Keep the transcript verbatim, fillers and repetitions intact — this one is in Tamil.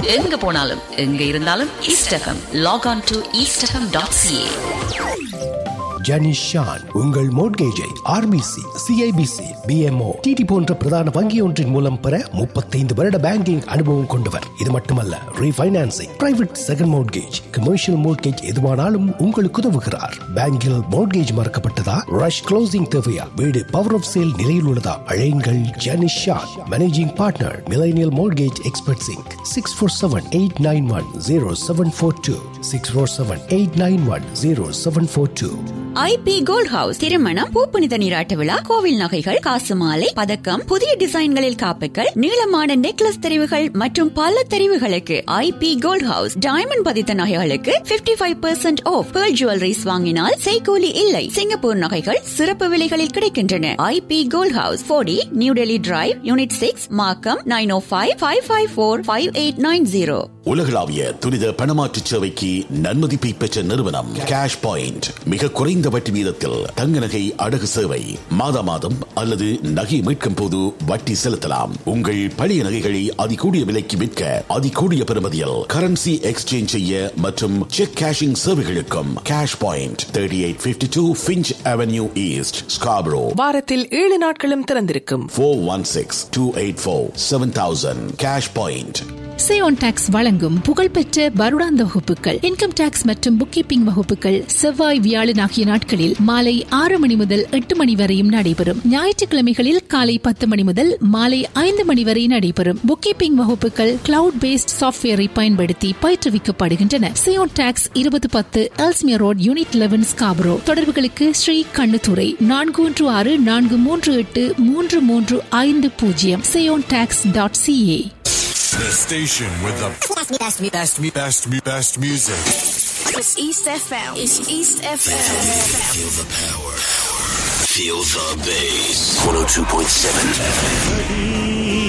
எங்க போனாலும் எங்க இருந்தாலும் east FM. Lock on to east FM dot CA. Janish Shawn உங்கள் மோட்கேஜை ஆர்பிசி, சிஐபிசி, பிஎம்ஓ, டிடி போன்ற பிரதான வங்கி ஒன்றின் மூலம் பெற முப்பத்தைந்து வருட பேங்கிங் அனுபவம் கொண்டவர். இது மட்டுமல்ல, refinancing, private second mortgage, commercial mortgage எதுவானாலும் உங்களுக்கு உதவுகிறார். பேங்கில் மோட்கேஜ் மறக்கப்பட்டதா, ரஷ் க்ளோசிங் தேவையா, வீடு பவர் ஆஃப் சேல் நிலையில் உள்ளதா, அழையுங்கள் Janish Shawn. Managing partner, millennial mortgage experts Inc. Six four seven eight nine one zero seven four two six four seven eight nine one zero seven four two. IP gold house திருமணம், பூப்புனித நீராட்டு விழா, கோவில் நகைகள், காசு மாலை, பதக்கம், புதிய டிசைன்களில் காப்புகள், நீளமான நெக்லஸ் தெரிவுகள் மற்றும் பல தெரிவுகளுக்கு ஐபி கோல்ட் ஹவுஸ். டைமண்ட் பதித்த நகைகளுக்கு fifty five percent of. Pearl jewelleries வாங்கினால் செய்கூலி இல்லை. சிங்கப்பூர் நகைகள் சிறப்பு விலைகளில் கிடைக்கின்றன. ஐபி கோல்ட் ஹவுஸ், போடி new Delhi drive, unit six, மார்க்கம். நைன் ஓ five five five four five eight nine zero. உலகளாவிய துரித பணமாற்று சேவைக்கு நன்மதிப்பை பெற்ற நிறுவனம் கேஷ் பாயிண்ட். மிக குறைந்த வட்டி வீதத்தில் தங்க நகை அடகு சேவை. மாதா மாதம் அல்லது நகை மீட்கும் போது வட்டி செலுத்தலாம். உங்கள் பழைய நகைகளை அதிகூடிய விலைக்கு விற்க அதிகூடிய பெறுமதியில் கரன்சி எக்ஸ்சேஞ்ச் செய்ய மற்றும் check cashing சேவைகளுக்கும் cash point. Thirty eight fifty two Finch avenue east, Scarborough. வாரத்தில் ஏழு நாட்களும் திறந்திருக்கும். Four one six two eight four seven thousand. Cash point. Zion tax வழங்கும் புகழ்பெற்ற வருடாந்த வகுப்புகள், இன்கம் டாக்ஸ் மற்றும் புக் கீப்பிங் வகுப்புகள் செவ்வாய், வியாழன் ஆகிய நாட்களில் மாலை ஆறு மணி முதல் எட்டு மணி வரையும் நடைபெறும். ஞாயிற்றுக்கிழமைகளில் காலை பத்து மணி முதல் மாலை ஐந்து மணி வரை நடைபெறும். புக் கீப்பிங் வகுப்புகள் கிளவுட் பேஸ்ட் சாப்ட்வேரை பயன்படுத்தி பயிற்றுவிக்கப்படுகின்றன. சியோன் டாக்ஸ் இருபது பத்து Ellesmere road, unit eleven, Scarborough. தொடர்புகளுக்கு ஸ்ரீ கண்ணுத்துறை நான்கு ஒன்று ஆறு நான்கு மூன்று எட்டு மூன்று மூன்று ஐந்து பூஜ்ஜியம். Zion tax dot CA. The station with the best, best, best, best, best music. It's East F M. It's East F M. Feel the power. Feel the bass. one oh two point seven F M.